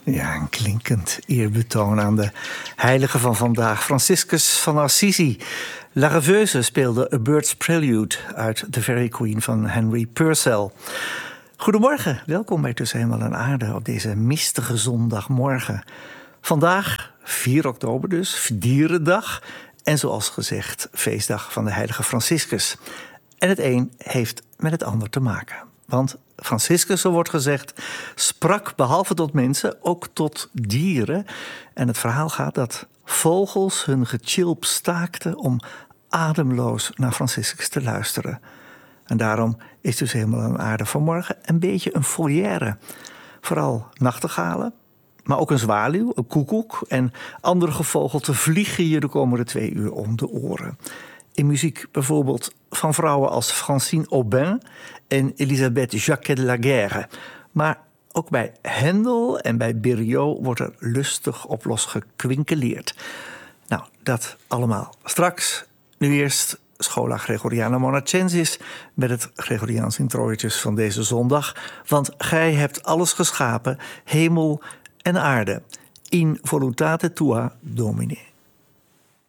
Ja, een klinkend eerbetoon aan de heilige van vandaag, Franciscus van Assisi. La Rêveuse speelde A Bird's Prelude uit The Fairy Queen van Henry Purcell. Goedemorgen, welkom bij Tussen Hemel en Aarde op deze mistige zondagmorgen. Vandaag, 4 oktober dus, Dierendag en zoals gezegd feestdag van de heilige Franciscus. En het een heeft met het ander te maken. Want Franciscus, zo wordt gezegd, sprak behalve tot mensen ook tot dieren. En het verhaal gaat dat vogels hun getjilp staakten om ademloos naar Franciscus te luisteren. En daarom is dus Hemel en Aarde vanmorgen een beetje een volière. Vooral nachtegalen, maar ook een zwaluw, een koekoek en andere gevogelte vliegen je de komende 2 uur om de oren. In muziek bijvoorbeeld van vrouwen als Francine Aubin en Elisabeth Jacquet de la Guerre. Maar ook bij Händel en bij Berlioz wordt er lustig op losgekwinkeleerd. Nou, dat allemaal straks. Nu eerst Schola Gregoriana Monacensis met het Gregoriaans introoitjes van deze zondag. Want gij hebt alles geschapen, hemel en aarde. In voluntate tua, Domine.